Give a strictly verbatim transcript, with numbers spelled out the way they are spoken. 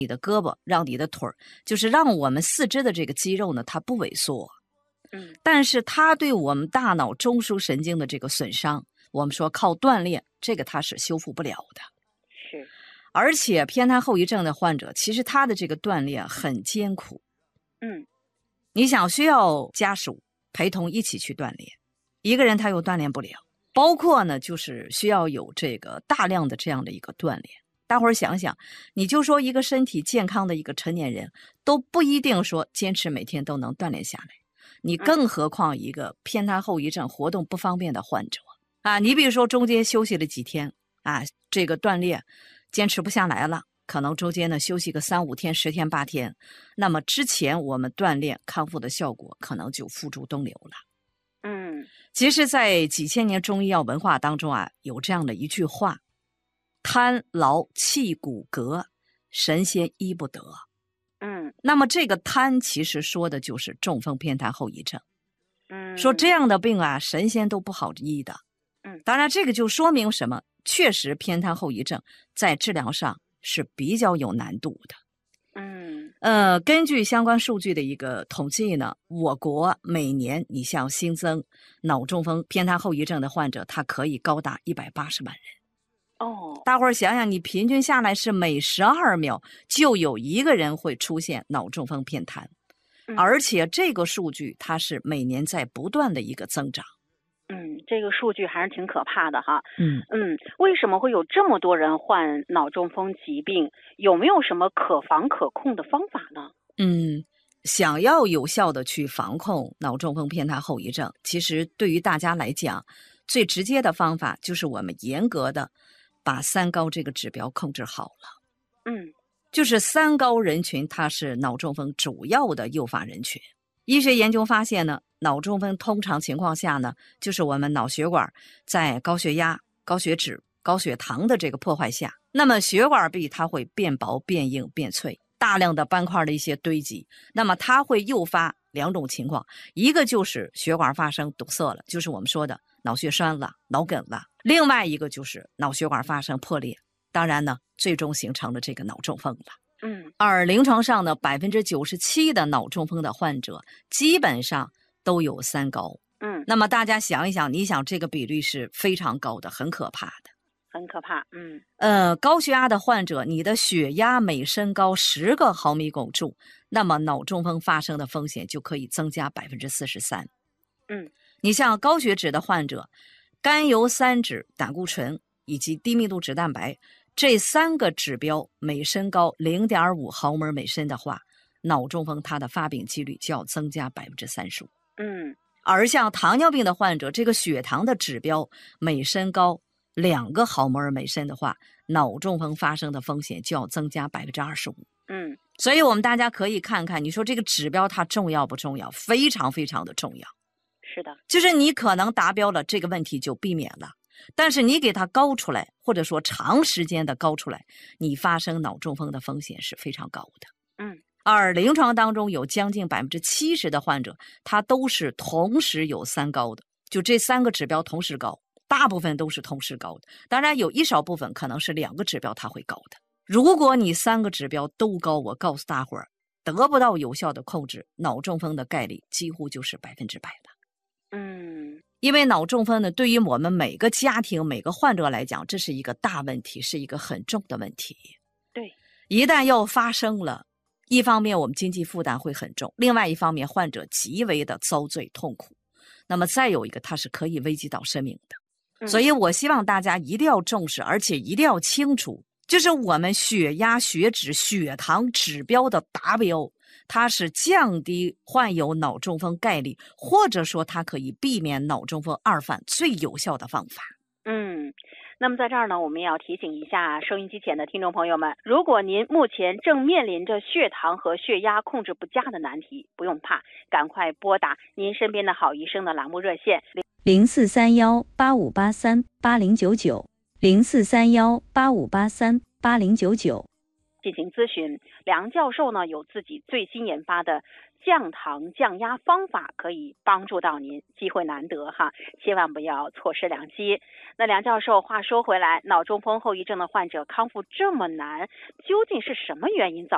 你的胳膊，让你的腿儿，就是让我们四肢的这个肌肉呢，它不萎缩。 嗯， 但是它对我们大脑中枢神经的这个损伤，我们说靠锻炼，这个它是修复不了的。 是。 而且偏瘫后遗症的患者，其实他的这个锻炼很艰苦。 嗯， 你想需要家属陪同一起去锻炼，一个人他又锻炼不了。包括呢，就是需要有这个大量的这样的一个锻炼。大伙儿想想，你就说一个身体健康的一个成年人，都不一定说坚持每天都能锻炼下来，你更何况一个偏瘫后遗症活动不方便的患者啊！你比如说中间休息了几天啊，这个锻炼坚持不下来了，可能中间呢休息个三五天、十天、八天，那么之前我们锻炼康复的效果可能就付诸东流了。 嗯， 其实在几千年中医药文化当中啊，有这样的一句话：瘫劳气骨骼，神仙医不得。 嗯， 那么这个瘫其实说的就是中风偏瘫后遗症。 嗯， 说这样的病啊，神仙都不好医的。 嗯， 当然这个就说明什么？确实偏瘫后遗症在治疗上是比较有难度的。 嗯， 呃，根据相关数据的一个统计呢，我国每年你像新增脑中风偏瘫后遗症的患者，它可以高达一百八十万人。 哦， 大伙儿想想，你平均下来是每十二秒就有一个人会出现脑中风偏瘫， 嗯、 而且这个数据它是每年在不断的一个增长。 嗯，这个数据还是挺可怕的哈。 嗯嗯，为什么会有这么多人患脑中风疾病？有没有什么可防可控的方法呢？ 嗯，想要有效的去防控脑中风偏瘫后遗症，其实对于大家来讲，最直接的方法就是我们严格的把三高这个指标控制好了。 嗯， 就是三高人群，它是脑中风主要的诱发人群。医学研究发现呢，脑中风通常情况下呢，就是我们脑血管在高血压、高血脂、高血糖的这个破坏下，那么血管壁它会变薄、变硬、变脆，大量的斑块的一些堆积，那么它会诱发两种情况，一个就是血管发生堵塞了，就是我们说的脑血栓了、脑梗了；另外一个就是脑血管发生破裂，当然呢，最终形成了这个脑中风了。 嗯， 而临床上呢，百分之九十七的脑中风的患者基本上都有三高。 嗯， 那么大家想一想，你想这个比率是非常高的，很可怕的。 很可怕。嗯， 呃，高血压的患者，你的血压每升高十个毫米汞柱，那么脑中风发生的风险就可以增加百分之四十三。 嗯， 你像高血脂的患者，甘油三酯、胆固醇以及低密度脂蛋白。这三个指标每升高 零点五 毫摩尔每升的话，脑中风它的发病几率就要增加百分之三十五。 嗯， 而像糖尿病的患者，这个血糖的指标每升高两个毫摩尔每升的话，脑中风发生的风险就要增加百分之二十五。 嗯， 所以我们大家可以看看，你说这个指标它重要不重要？非常非常的重要。 是的， 就是你可能达标了，这个问题就避免了。但是你给它高出来，或者说长时间的高出来，你发生脑中风的风险是非常高的。 嗯， 而临床当中有将近百分之七十的患者，他都是同时有三高的，就这三个指标同时高，大部分都是同时高的。当然有一少部分可能是两个指标它会高的。如果你三个指标都高，我告诉大伙儿，得不到有效的控制，脑中风的概率几乎就是百分之百了。 嗯， 因为脑中风呢，对于我们每个家庭、每个患者来讲，这是一个大问题，是一个很重的问题。 对， 一旦要发生了，一方面我们经济负担会很重，另外一方面患者极为的遭罪痛苦。那么再有一个，它是可以危及到生命的。 嗯、 所以我希望大家一定要重视，而且一定要清楚，就是我们血压、血脂、血糖指标的达标。它是降低患有脑中风概率，或者说它可以避免脑中风二犯最有效的方法。 嗯，那么在这儿呢，我们也要提醒一下收音机前的听众朋友们，如果您目前正面临着血糖和血压控制不佳的难题，不用怕，赶快拨打您身边的好医生的栏目热线零四三幺八五八三八零九九零四三幺八五八三八零九九。 进行咨询。梁教授呢有自己最新研发的降糖降压方法，可以帮助到您，机会难得哈，千万不要错失良机。那梁教授，话说回来，脑中风后遗症的患者康复这么难，究竟是什么原因造